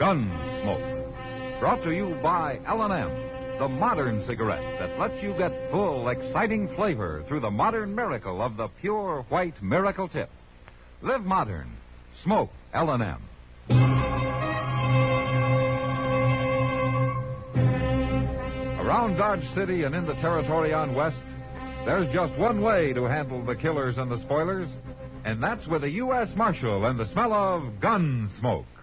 Gunsmoke. Brought to you by L&M, the modern cigarette that lets you get full, exciting flavor through the modern miracle of the pure white miracle tip. Live modern. Smoke L&M. Around Dodge City and in the territory on West, there's just one way to handle the killers and the spoilers, and that's with a U.S. Marshal and the smell of gun smoke.